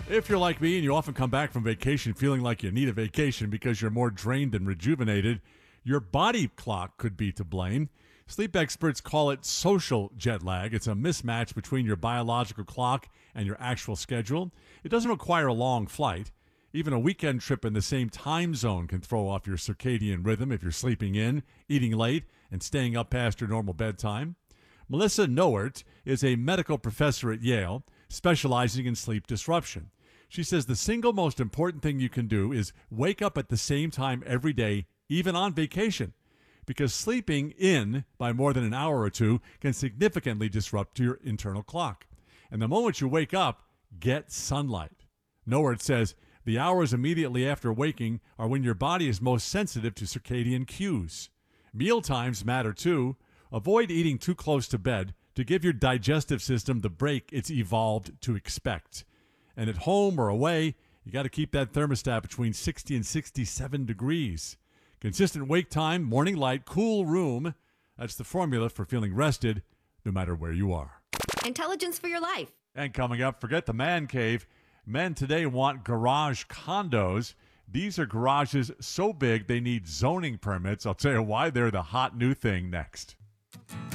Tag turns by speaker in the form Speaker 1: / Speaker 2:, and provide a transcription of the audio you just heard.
Speaker 1: If you're like me and you often come back from vacation feeling like you need a vacation because you're more drained than rejuvenated, your body clock could be to blame. Sleep experts call it social jet lag. It's a mismatch between your biological clock and your actual schedule. It doesn't require a long flight. Even a weekend trip in the same time zone can throw off your circadian rhythm if you're sleeping in, eating late, and staying up past your normal bedtime. Melissa Noert is a medical professor at Yale, specializing in sleep disruption. She says the single most important thing you can do is wake up at the same time every day, even on vacation, because sleeping in by more than an hour or two can significantly disrupt your internal clock. And the moment you wake up, get sunlight. Noert says the hours immediately after waking are when your body is most sensitive to circadian cues. Meal times matter too. Avoid eating too close to bed to give your digestive system the break it's evolved to expect. And at home or away, you got to keep that thermostat between 60 and 67 degrees. Consistent wake time, morning light, cool room. That's the formula for feeling rested no matter where you are.
Speaker 2: Intelligence for your life.
Speaker 1: And coming up, forget the man cave. Men today want garage condos. These are garages so big they need zoning permits. I'll tell you why they're the hot new thing next.